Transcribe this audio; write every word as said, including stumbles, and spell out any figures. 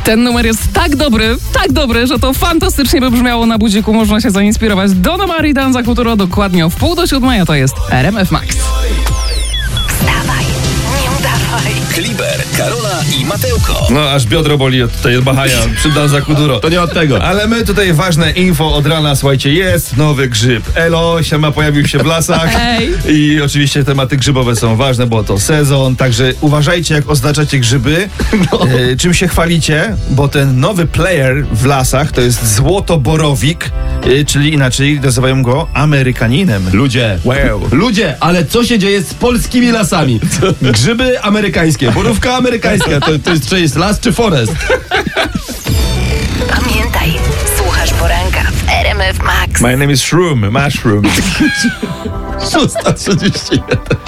Ten numer jest tak dobry, tak dobry, że to fantastycznie by brzmiało na budziku. Można się zainspirować. Don Omar i Danza Kuduro dokładnie o wpół do siódmej, a to jest R M F Max. Wstawaj, nie udawaj. Kliber, Karola i Mateuko. No, aż biodro boli od tutaj Bahaja przy Danza Kuduro. To nie od tego. Ale my tutaj ważne info od rana, słuchajcie, jest nowy grzyb. Elo, siema, pojawił się w lasach. Ej. I oczywiście tematy grzybowe są ważne, bo to sezon, także uważajcie, jak oznaczacie grzyby, No. e, czym się chwalicie, bo ten nowy player w lasach to jest złotoborowik, e, czyli inaczej nazywają go Amerykaninem. Ludzie, Wow. ludzie, ale co się dzieje z polskimi lasami? Grzyby amerykańskie, borówka amerykańska. To, to jest, czy jest las, czy forest? Pamiętaj, słuchasz poranka w R M F Max. My name is Shroom, Mushroom. szósta trzydzieści jeden.